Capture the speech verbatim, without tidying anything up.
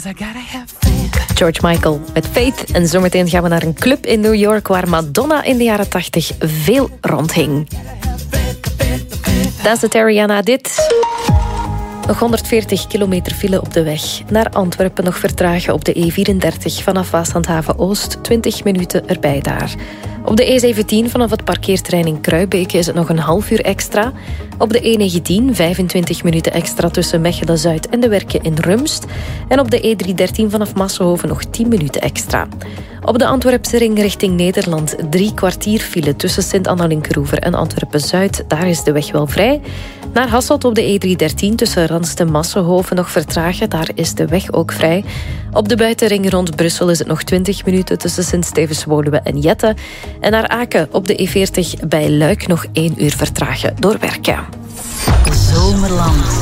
George Michael met Faith. En zometeen gaan we naar een club in New York waar Madonna in de jaren tachtig veel rondhing. Dat is het, Ariana, dit. Nog honderdveertig kilometer file op de weg. Naar Antwerpen nog vertragen op de E vierendertig vanaf Waaslandhaven Oost. twintig minuten erbij daar. Op de E zeventien vanaf het parkeerterrein in Kruibeke is het nog een half uur extra. Op de E negentien vijfentwintig minuten extra tussen Mechelen-Zuid en de Werken in Rumst. En op de E driehonderddertien vanaf Massenhoven nog tien minuten extra. Op de Antwerpse ring richting Nederland drie kwartier file tussen Sint-Anna-Linkeroever en Antwerpen-Zuid. Daar is de weg wel vrij. Naar Hasselt op de E driehonderddertien tussen Ranst en Massenhoven nog vertragen. Daar is de weg ook vrij. Op de buitenring rond Brussel is het nog twintig minuten tussen Sint-Stevens-Woluwe en Jette. En naar Aken op de E veertig bij Luik nog één uur vertragen door Werken. Zomerland.